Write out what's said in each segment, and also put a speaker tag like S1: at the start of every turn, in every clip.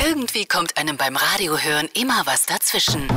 S1: Irgendwie kommt einem beim Radiohören immer was dazwischen.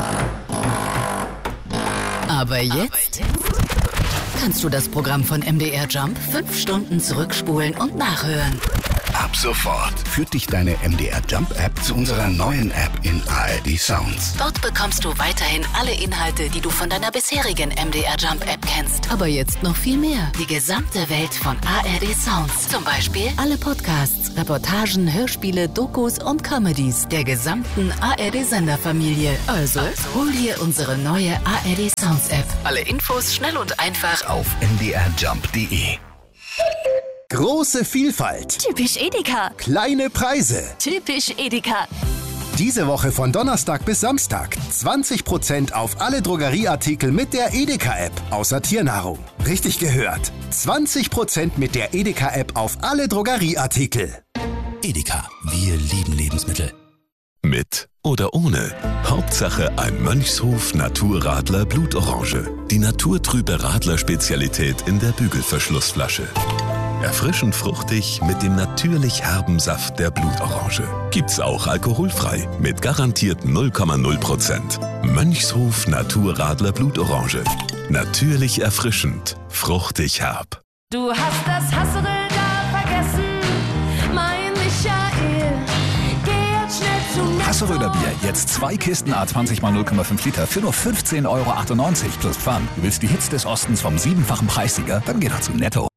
S1: Aber jetzt kannst du das Programm von MDR Jump 5 Stunden zurückspulen und nachhören.
S2: Ab sofort führt dich deine MDR Jump App zu unserer neuen App in ARD Sounds.
S1: Dort bekommst du weiterhin alle Inhalte, die du von deiner bisherigen MDR Jump App kennst. Aber jetzt noch viel mehr. Die gesamte Welt von ARD Sounds. Zum Beispiel alle Podcasts, Reportagen, Hörspiele, Dokus und Comedies der gesamten ARD-Senderfamilie. Also hol dir unsere neue ARD Sounds App. Alle Infos schnell und einfach
S2: Auf mdrjump.de.
S3: Große Vielfalt.
S4: Typisch Edeka.
S3: Kleine Preise.
S4: Typisch Edeka.
S3: Diese Woche von Donnerstag bis Samstag 20% auf alle Drogerieartikel mit der Edeka-App, außer Tiernahrung. Richtig gehört. 20% mit der Edeka-App auf alle Drogerieartikel.
S2: Edeka, wir lieben Lebensmittel.
S5: Mit oder ohne. Hauptsache ein Mönchshof Naturradler Blutorange. Die naturtrübe Radler-Spezialität in der Bügelverschlussflasche. Erfrischend fruchtig mit dem natürlich herben Saft der Blutorange. Gibt's auch alkoholfrei mit garantiert 0,0%. Mönchshof Naturradler Blutorange. Natürlich erfrischend, fruchtig herb.
S6: Du hast das Hasserl da vergessen, mein Michael. Geh jetzt schnell zu Netto.
S7: Hasseröder Bier, jetzt 2 Kisten A20 x 0,5 Liter für nur 15,98 € plus Pfand. Du willst die Hits des Ostens vom 7-fachen Preissieger? Dann geh doch zu Netto.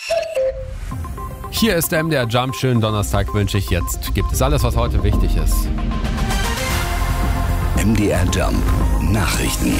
S8: Hier ist der MDR Jump. Schönen Donnerstag wünsche ich jetzt. Gibt es alles, was heute wichtig ist.
S2: MDR Jump Nachrichten.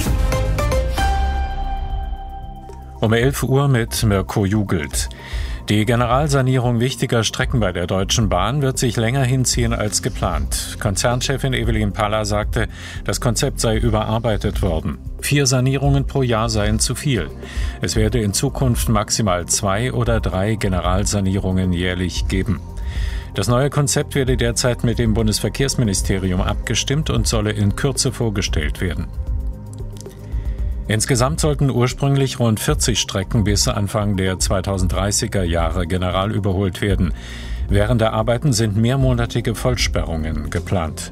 S9: Um 11 Uhr mit Mirko Jugelt. Die Generalsanierung wichtiger Strecken bei der Deutschen Bahn wird sich länger hinziehen als geplant. Konzernchefin Evelyn Paller sagte, das Konzept sei überarbeitet worden. 4 Sanierungen pro Jahr seien zu viel. Es werde in Zukunft maximal 2 oder 3 Generalsanierungen jährlich geben. Das neue Konzept werde derzeit mit dem Bundesverkehrsministerium abgestimmt und solle in Kürze vorgestellt werden. Insgesamt sollten ursprünglich rund 40 Strecken bis Anfang der 2030er Jahre generalüberholt werden. Während der Arbeiten sind mehrmonatige Vollsperrungen geplant.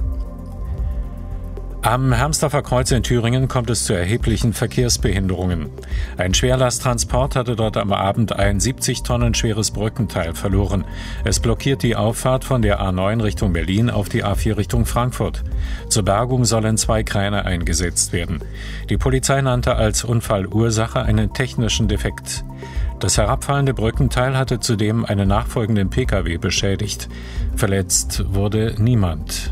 S9: Am Hermsdorfer Kreuz in Thüringen kommt es zu erheblichen Verkehrsbehinderungen. Ein Schwerlasttransport hatte dort am Abend ein 70 Tonnen schweres Brückenteil verloren. Es blockiert die Auffahrt von der A9 Richtung Berlin auf die A4 Richtung Frankfurt. Zur Bergung sollen 2 Kräne eingesetzt werden. Die Polizei nannte als Unfallursache einen technischen Defekt. Das herabfallende Brückenteil hatte zudem einen nachfolgenden Pkw beschädigt. Verletzt wurde niemand.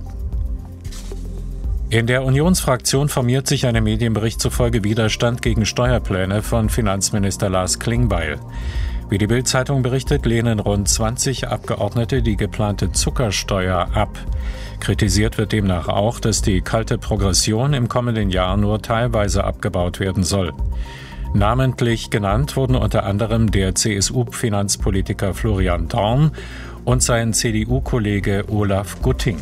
S9: In der Unionsfraktion formiert sich einem Medienbericht zufolge Widerstand gegen Steuerpläne von Finanzminister Lars Klingbeil. Wie die Bild-Zeitung berichtet, lehnen rund 20 Abgeordnete die geplante Zuckersteuer ab. Kritisiert wird demnach auch, dass die kalte Progression im kommenden Jahr nur teilweise abgebaut werden soll. Namentlich genannt wurden unter anderem der CSU-Finanzpolitiker Florian Dorn und sein CDU-Kollege Olaf Gutting.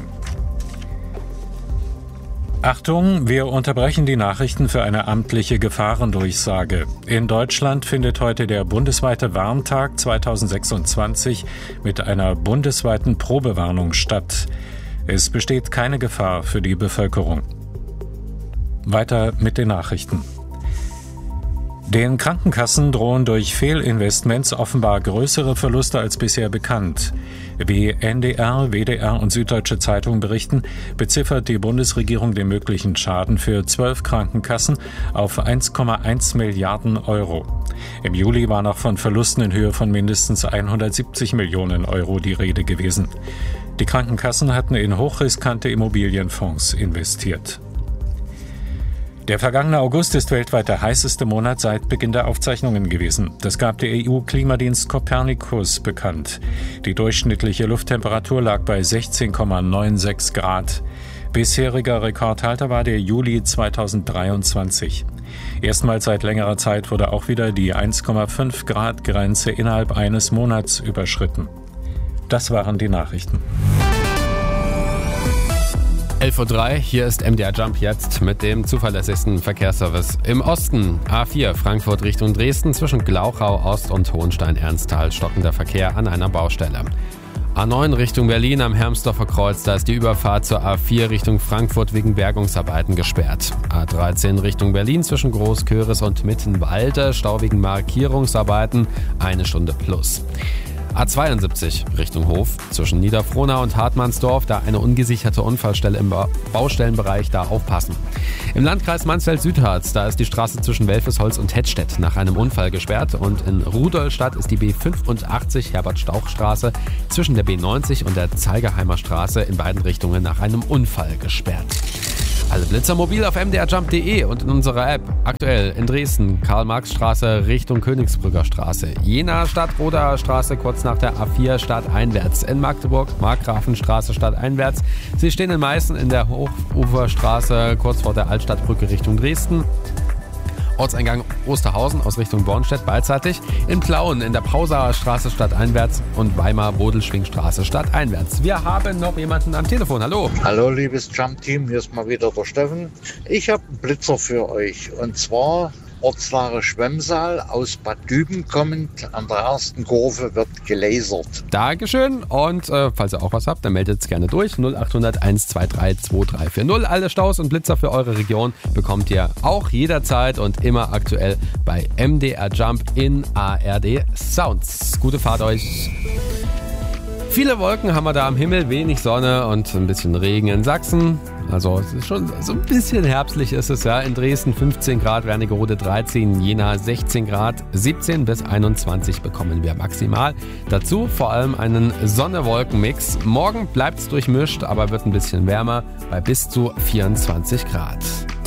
S9: Achtung, wir unterbrechen die Nachrichten für eine amtliche Gefahrendurchsage. In Deutschland findet heute der bundesweite Warntag 2026 mit einer bundesweiten Probewarnung statt. Es besteht keine Gefahr für die Bevölkerung. Weiter mit den Nachrichten. Den Krankenkassen drohen durch Fehlinvestments offenbar größere Verluste als bisher bekannt. Wie NDR, WDR und Süddeutsche Zeitung berichten, beziffert die Bundesregierung den möglichen Schaden für 12 Krankenkassen auf 1,1 Milliarden Euro. Im Juli war noch von Verlusten in Höhe von mindestens 170 Millionen Euro die Rede gewesen. Die Krankenkassen hatten in hochriskante Immobilienfonds investiert. Der vergangene August ist weltweit der heißeste Monat seit Beginn der Aufzeichnungen gewesen. Das gab der EU-Klimadienst Copernicus bekannt. Die durchschnittliche Lufttemperatur lag bei 16,96 Grad. Bisheriger Rekordhalter war der Juli 2023. Erstmals seit längerer Zeit wurde auch wieder die 1,5 Grad Grenze innerhalb eines Monats überschritten. Das waren die Nachrichten.
S8: 11:03 Uhr, hier ist MDR Jump jetzt mit dem zuverlässigsten Verkehrsservice. Im Osten A4 Frankfurt Richtung Dresden zwischen Glauchau Ost und Hohenstein-Ernsthal stockender Verkehr an einer Baustelle. A9 Richtung Berlin am Hermsdorfer Kreuz, da ist die Überfahrt zur A4 Richtung Frankfurt wegen Bergungsarbeiten gesperrt. A13 Richtung Berlin zwischen Großköris und Mittenwalde, Stau wegen Markierungsarbeiten, 1 Stunde plus. A72 Richtung Hof zwischen Niederfrohnau und Hartmannsdorf, da eine ungesicherte Unfallstelle im Baustellenbereich, da aufpassen. Im Landkreis Mansfeld-Südharz, da ist die Straße zwischen Welfesholz und Hettstedt nach einem Unfall gesperrt und in Rudolstadt ist die B85 Herbert-Stauch-Straße zwischen der B90 und der Zeigerheimer Straße in beiden Richtungen nach einem Unfall gesperrt. Alle Blitzer mobil auf mdrjump.de und in unserer App. Aktuell in Dresden, Karl-Marx-Straße Richtung Königsbrücker Straße. Jena Stadtroder Straße kurz nach der A4 stadteinwärts. In Magdeburg, Markgrafenstraße stadteinwärts. Sie stehen in Meißen in der Hochuferstraße kurz vor der Altstadtbrücke Richtung Dresden. Ortseingang Osterhausen aus Richtung Bornstedt beidseitig. In Plauen in der Pausauer Straße stadteinwärts und Weimar-Bodelschwingstraße stadteinwärts. Wir haben noch jemanden am Telefon. Hallo.
S10: Hallo liebes Jump-Team, hier ist mal wieder der Steffen. Ich habe einen Blitzer für euch und zwar Ortslage Schwemmsaal aus Bad Düben kommend. An der ersten Kurve wird gelasert.
S8: Dankeschön und falls ihr auch was habt, dann meldet es gerne durch. 0800 123 2340. Alle Staus und Blitzer für eure Region bekommt ihr auch jederzeit und immer aktuell bei MDR Jump in ARD Sounds. Gute Fahrt euch. Viele Wolken haben wir da am Himmel, wenig Sonne und ein bisschen Regen in Sachsen. Also es ist schon so ein bisschen herbstlich ist es ja. In Dresden 15 Grad, Wernigerode 13, Jena 16 Grad, 17 bis 21 bekommen wir maximal. Dazu vor allem einen Sonne-Wolken-Mix. Morgen bleibt es durchmischt, aber wird ein bisschen wärmer bei bis zu 24 Grad.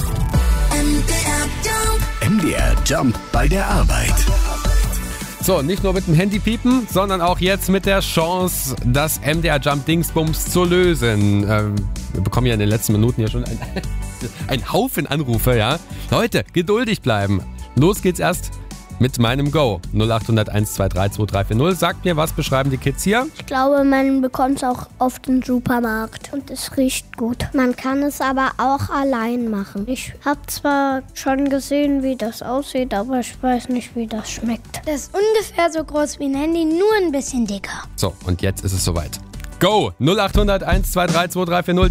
S2: MDR Jump bei der Arbeit.
S8: So, nicht nur mit dem Handy piepen, sondern auch jetzt mit der Chance, das MDR Jump Dingsbums zu lösen. Wir bekommen ja in den letzten Minuten ja schon einen Haufen Anrufe, ja. Leute, geduldig bleiben. Los geht's erst mit meinem Go. 0800 123 2340. Sagt mir, was beschreiben die Kids hier?
S11: Ich glaube, man bekommt es auch oft im Supermarkt und es riecht gut. Man kann es aber auch allein machen. Ich habe zwar schon gesehen, wie das aussieht, aber ich weiß nicht, wie das schmeckt.
S12: Das ist ungefähr so groß wie ein Handy, nur ein bisschen dicker.
S8: So, und jetzt ist es soweit. Go! 0800 123 2340.